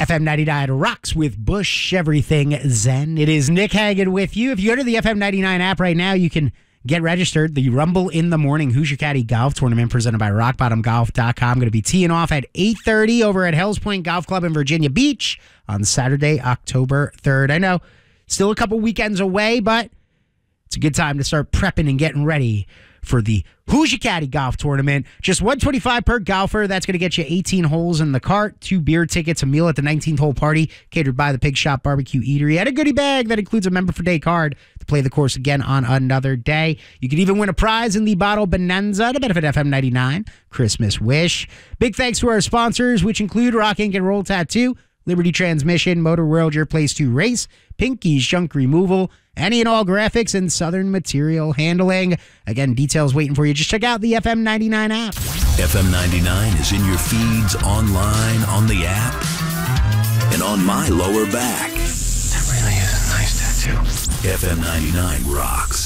FM 99 rocks with Bush, everything Zen. It is Nick Hagan with you. If you go to the FM 99 app right now, you can get registered. The Rumble in the Morning Hoosier Caddy Golf Tournament presented by RockBottomGolf.com. Going to be teeing off at 8:30 over at Hells Point Golf Club in Virginia Beach on Saturday, October 3rd. I know, still a couple weekends away, but it's a good time to start prepping and getting ready for the Hoosier Caddy Golf Tournament. Just $125 per golfer. That's going to get you 18 holes in the cart, 2 beer tickets, a meal at the 19th hole party, catered by the Pig Shop Barbecue Eatery, and a goodie bag that includes a member for day card to play the course again on another day. You can even win a prize in the Bottle Bonanza to benefit FM 99 Christmas Wish. Big thanks to our sponsors, which include Rock Ink and Roll Tattoo, Liberty Transmission, Motor World, your place to race, Pinky's Junk Removal, any and all graphics, and Southern Material Handling. Again, details waiting for you. Just check out the FM 99 app. FM 99 is in your feeds, online, on the app, and on my lower back. That really is a nice tattoo. FM 99 rocks.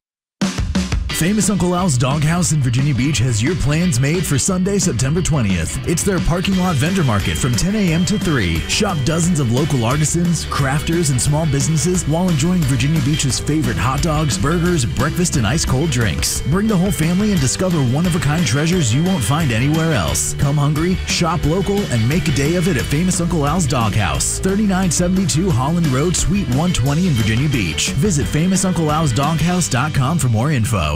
Famous Uncle Al's Doghouse in Virginia Beach has your plans made for Sunday, September 20th. It's their parking lot vendor market from 10 a.m. to 3. Shop dozens of local artisans, crafters, and small businesses while enjoying Virginia Beach's favorite hot dogs, burgers, breakfast, and ice-cold drinks. Bring the whole family and discover one-of-a-kind treasures you won't find anywhere else. Come hungry, shop local, and make a day of it at Famous Uncle Al's Doghouse, 3972 Holland Road, Suite 120 in Virginia Beach. Visit FamousUncleAl'sDoghouse.com for more info.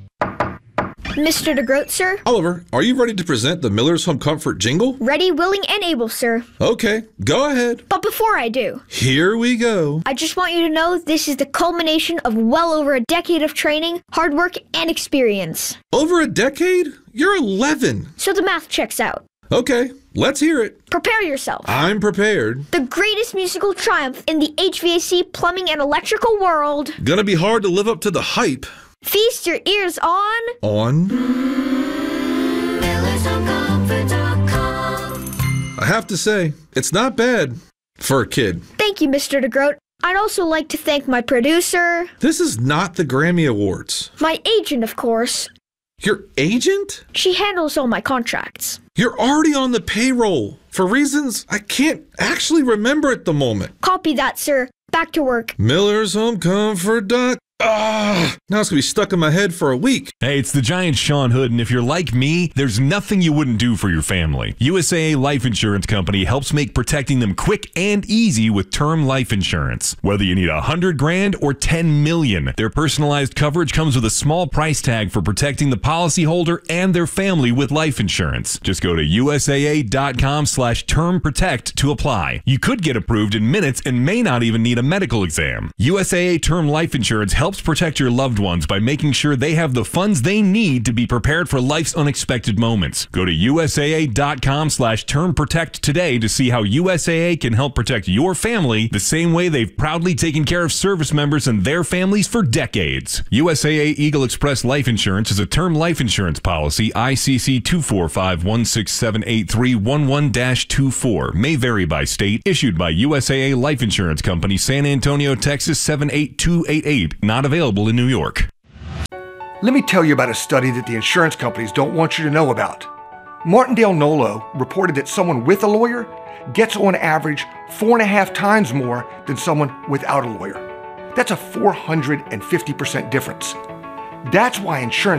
Mr. DeGroat, sir? Oliver, are you ready to present the Miller's Home Comfort jingle? Ready, willing, and able, sir. Okay, go ahead. But before I do, here we go. I just want you to know this is the culmination of well over a decade of training, hard work, and experience. Over a decade? You're 11. So the math checks out. Okay, let's hear it. Prepare yourself. I'm prepared. The greatest musical triumph in the HVAC, plumbing, and electrical world. Gonna be hard to live up to the hype. Feast your ears on... I have to say, it's not bad for a kid. Thank you, Mr. DeGroat. I'd also like to thank my producer... This is not the Grammy Awards. My agent, of course. Your agent? She handles all my contracts. You're already on the payroll, for reasons I can't actually remember at the moment. Copy that, sir. Back to work. Miller's Home Comfort. Now it's going to be stuck in my head for a week. Hey, it's the giant Sean Hood, and if you're like me, there's nothing you wouldn't do for your family. USAA Life Insurance Company helps make protecting them quick and easy with term life insurance. Whether you need $100,000 or $10 million, their personalized coverage comes with a small price tag for protecting the policyholder and their family with life insurance. Just go to USAA.com/term protect to apply. You could get approved in minutes and may not even need a medical exam. USAA Term Life Insurance helps protect your loved ones by making sure they have the funds they need to be prepared for life's unexpected moments. Go to USAA.com/term protect today to see how USAA can help protect your family the same way they've proudly taken care of service members and their families for decades. USAA Eagle Express Life Insurance is a term life insurance policy, ICC 245-1678311-24. May vary by state. Issued by USAA Life Insurance Company, San Antonio, Texas 78288. Not available in New York. Let me tell you about a study that the insurance companies don't want you to know about. Martindale Nolo reported that someone with a lawyer gets on average 4.5 times more than someone without a lawyer. That's a 450% difference. That's why insurance